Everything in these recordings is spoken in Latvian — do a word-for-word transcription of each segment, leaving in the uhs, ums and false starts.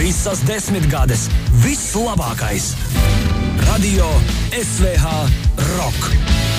Visas desmitgades, viss labākais. Radio S V H Rock.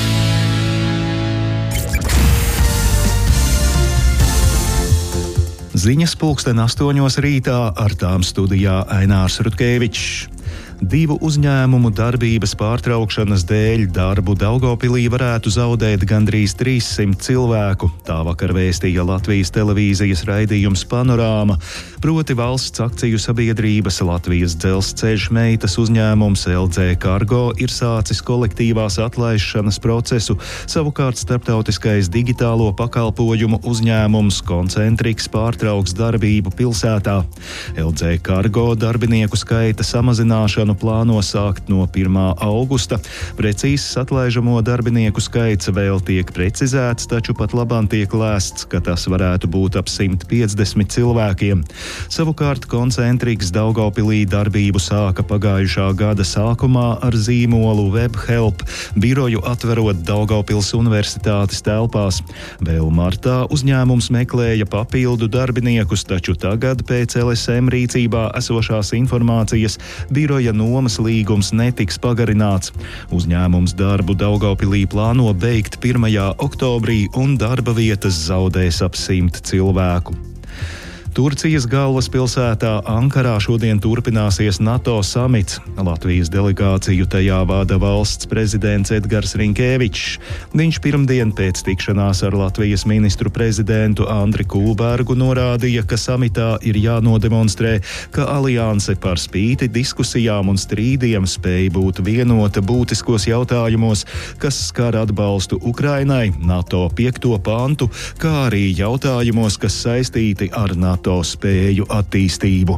Ziņas pulksten astoņos rītā, ar tām studijā Ainārs Rutkevičs. Divu uzņēmumu darbības pārtraukšanas dēļ darbu Daugavpilī varētu zaudēt gandrīz trīssimt cilvēku. Tā vakar vēstīja Latvijas televīzijas raidījums Panorāma, proti valsts akciju sabiedrības Latvijas Dzelzceļš meitas uzņēmums L D Cargo ir sācis kolektīvās atlaišanas procesu, savukārt starptautiskais digitālo pakalpojumu uzņēmums Concentrix pārtrauks darbību pilsētā. L D Cargo darbinieku skaita samazināšanu plāno sākt no pirmā augusta. Precīzs atlaižamo darbinieku skaits vēl tiek precizēts, taču pat labāk tiek lēsts, ka tas varētu būt ap simt piecdesmit cilvēkiem. Savukārt Concentrix Daugavpilī darbību sāka pagājušā gada sākumā ar zīmolu WebHelp, biroju atverot Daugavpils universitātes telpās. Vēl martā uzņēmums meklēja papildu darbiniekus, taču tagad pēc L S M rīcībā esošās informācijas biroja nomas līgums netiks pagarināts. Uzņēmums darbu Daugavpilī plāno beigt pirmajā oktobrī un darba vietas zaudēs ap simt cilvēku. Turcijas galvaspilsētā Ankarā šodien turpināsies NATO samits. Latvijas delegāciju tajā vada valsts prezidents Edgars Rinkēvičs. Viņš pirmdien pēc tikšanās ar Latvijas ministru prezidentu Andri Kulbergu norādīja, ka samitā ir jānodemonstrē, ka alianse par spīti diskusijām un strīdiem spēj būt vienota būtiskos jautājumos, kas skar atbalstu Ukrainai, NATO piekto pantu, kā arī jautājumos, kas saistīti ar NATO spēju attīstību.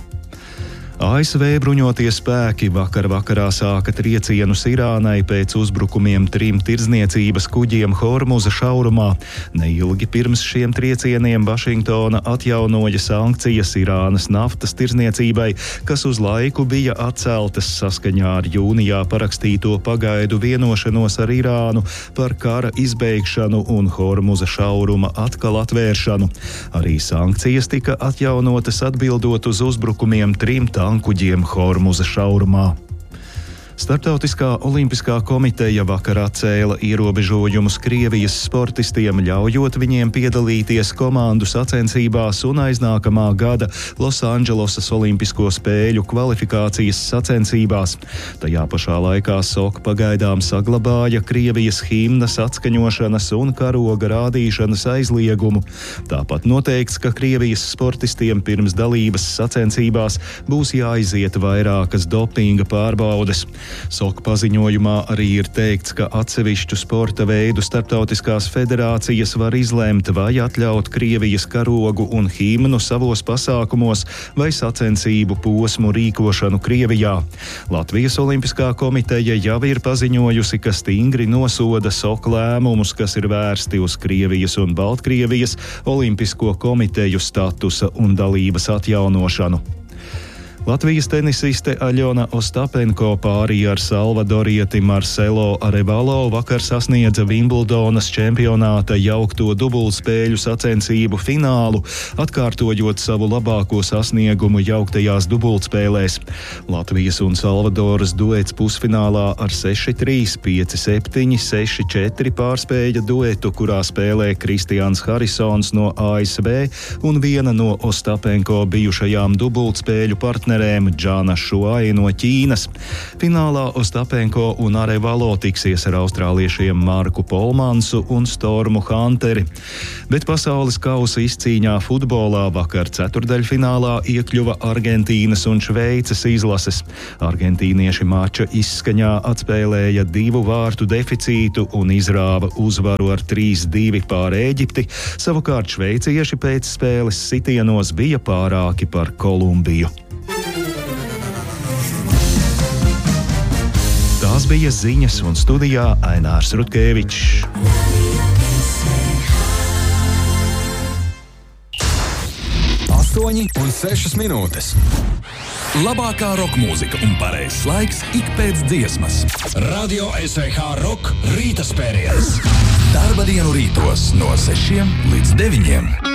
A S V bruņotie spēki vakar vakarā sāka triecienus Irānai pēc uzbrukumiem trim tirdzniecības kuģiem Hormuza šaurumā. Neilgi pirms šiem triecieniem Vašingtona atjaunoja sankcijas Irānas naftas tirdzniecībai, kas uz laiku bija atceltas saskaņā ar jūnijā parakstīto pagaidu vienošanos ar Irānu par kara izbeigšanu un Hormuza šauruma atkal atvēršanu. Arī sankcijas tika atjaunotas atbildot uz uzbrukumiem trim tankuģiem Hormuza šaurumā. Starptautiskā olimpiskā komiteja vakar atcēla ierobežojumus Krievijas sportistiem, ļaujot viņiem piedalīties komandu sacensībās un aiznākamā gada Losandželosas olimpisko spēļu kvalifikācijas sacensībās. Tajā pašā laikā S O K pagaidām saglabāja Krievijas himnas atskaņošanas un karoga rādīšanas aizliegumu. Tāpat noteikts, ka Krievijas sportistiem pirms dalības sacensībās būs jāiziet vairākas dopinga pārbaudes. S O K paziņojumā arī ir teikts, ka atsevišķu sporta veidu starptautiskās federācijas var izlemt vai atļaut Krievijas karogu un himnu savos pasākumos vai sacensību posmu rīkošanu Krievijā. Latvijas olimpiskā komiteja jau ir paziņojusi, ka stingri nosoda S O K lēmumus, kas ir vērsti uz Krievijas un Baltkrievijas olimpisko komiteju statusa un dalības atjaunošanu. Latvijas tenisiste Aļona Ostapenko pārī ar salvadorieti Marcelo Arevalo vakar sasniedza Vimbuldonas čempionāta jaukto dubultspēļu sacensību finālu, atkārtojot savu labāko sasniegumu jauktajās dubultspēlēs. Latvijas un Salvadoras duets pusfinālā ar seši trīs, pieci septiņi, seši četri pārspēja duetu, kurā spēlē Kristians Harisons no A S V un viena no Ostapenko bijušajām dubultspēļu partneriem Džana Šuai no Ķīnas. Finālā Ostapenko un Arevalo tiksies ar austrāliešiem Marku Polmansu un Stormu Hunteri. Bet pasaules kausa izcīņā futbolā vakar ceturdaļfinālā iekļuva Argentīnas un Šveices izlases. Argentīnieši mača izskaņā atspēlēja divu vārtu deficītu un izrāva uzvaru ar trīs divi pār Ēģipti, savukārt šveicieši pēc spēles sitienos bija pārāki par Kolumbiju. Tās bija ziņas un studijā Ainārs Rutkevičs. astoņi un sešas minūtes. Labākā roka mūzika un pareizs laiks ik pēc dziesmas. Radio S V H Rock rīta spēriens. Darba dienu rītos no sešiem līdz deviņiem.